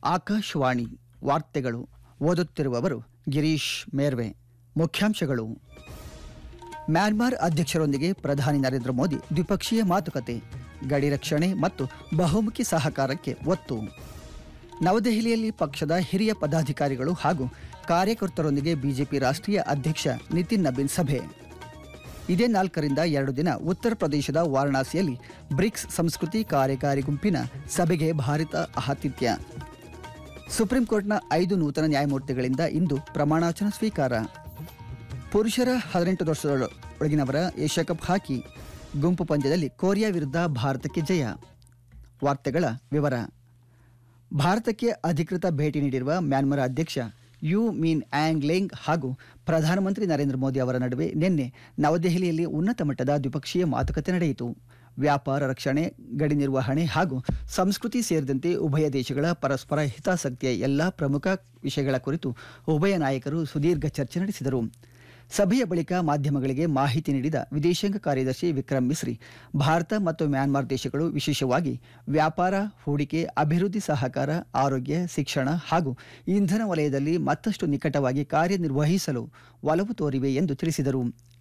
ಆಕಾಶವಾಣಿ ವಾರ್ತೆಗಳು ಓದುತ್ತಿರುವವರು ಗಿರೀಶ್ ಮೇರ್ವೆ. ಮುಖ್ಯಾಂಶಗಳು. ಮ್ಯಾನ್ಮಾರ್ ಅಧ್ಯಕ್ಷರೊಂದಿಗೆ ಪ್ರಧಾನಿ ನರೇಂದ್ರ ಮೋದಿ ದ್ವಿಪಕ್ಷೀಯ ಮಾತುಕತೆ, ಗಡಿ ರಕ್ಷಣೆ ಮತ್ತು ಬಹುಮುಖಿ ಸಹಕಾರಕ್ಕೆ ಒತ್ತು. ನವದೆಹಲಿಯಲ್ಲಿ ಪಕ್ಷದ ಹಿರಿಯ ಪದಾಧಿಕಾರಿಗಳು ಹಾಗೂ ಕಾರ್ಯಕರ್ತರೊಂದಿಗೆ ಬಿಜೆಪಿ ರಾಷ್ಟ್ರೀಯ ಅಧ್ಯಕ್ಷ ನಿತಿನ್ ನಬೀನ್ ಸಭೆ. ಇದೇ 4ರಿಂದ 2 ದಿನ ಉತ್ತರ ಪ್ರದೇಶದ ವಾರಣಾಸಿಯಲ್ಲಿ ಬ್ರಿಕ್ಸ್ ಸಂಸ್ಕೃತಿ ಕಾರ್ಯಕಾರಿ ಗುಂಪಿನ ಸಭೆಗೆ ಭಾರತ ಆತಿಥ್ಯ. ಸುಪ್ರೀಂ ಕೋರ್ಟ್ನ 5 ನೂತನ ನ್ಯಾಯಮೂರ್ತಿಗಳಿಂದ ಇಂದು ಪ್ರಮಾಣವಚನ ಸ್ವೀಕಾರ. ಪುರುಷರ 18 ವರ್ಷದೊಳಗಿನವರ ಏಷ್ಯಾ ಕಪ್ ಹಾಕಿ ಗುಂಪು ಪಂದ್ಯದಲ್ಲಿ ಕೊರಿಯಾ ವಿರುದ್ಧ ಭಾರತಕ್ಕೆ ಜಯ. ವಾರ್ತೆಗಳ ವಿವರ. ಭಾರತಕ್ಕೆ ಅಧಿಕೃತ ಭೇಟಿ ನೀಡಿರುವ ಮ್ಯಾನ್ಮಾರ್ ಅಧ್ಯಕ್ಷ ಯು ಮಿನ್ ಆಂಗ್ ಲೇಂಗ್ ಹಾಗೂ ಪ್ರಧಾನಮಂತ್ರಿ ನರೇಂದ್ರ ಮೋದಿ ಅವರ ನಡುವೆ ನಿನ್ನೆ ನವದೆಹಲಿಯಲ್ಲಿ ಉನ್ನತ ಮಟ್ಟದ ದ್ವಿಪಕ್ಷೀಯ ಮಾತುಕತೆ ನಡೆಯಿತು. ವ್ಯಾಪಾರ, ರಕ್ಷಣೆ, ಗಡಿ ನಿರ್ವಹಣೆ ಹಾಗೂ ಸಂಸ್ಕೃತಿ ಸೇರಿದಂತೆ ಉಭಯ ದೇಶಗಳ ಪರಸ್ಪರ ಹಿತಾಸಕ್ತಿಯ ಎಲ್ಲ ಪ್ರಮುಖ ವಿಷಯಗಳ ಕುರಿತು ಉಭಯ ನಾಯಕರು ಸುದೀರ್ಘ ಚರ್ಚೆ ನಡೆಸಿದರು. ಸಭೆಯ ಬಳಿಕ ಮಾಧ್ಯಮಗಳಿಗೆ ಮಾಹಿತಿ ನೀಡಿದ ವಿದೇಶಾಂಗ ಕಾರ್ಯದರ್ಶಿ ವಿಕ್ರಮ್ ಮಿಸ್ರಿ, ಭಾರತ ಮತ್ತು ಮ್ಯಾನ್ಮಾರ್ ದೇಶಗಳು ವಿಶೇಷವಾಗಿ ವ್ಯಾಪಾರ, ಹೂಡಿಕೆ, ಅಭಿವೃದ್ಧಿ ಸಹಕಾರ, ಆರೋಗ್ಯ, ಶಿಕ್ಷಣ ಹಾಗೂ ಇಂಧನ ವಲಯದಲ್ಲಿ ಮತ್ತಷ್ಟು ನಿಕಟವಾಗಿ ಕಾರ್ಯನಿರ್ವಹಿಸಲು ಒಲವು ತೋರಿವೆ ಎಂದು ತಿಳಿಸಿದರು.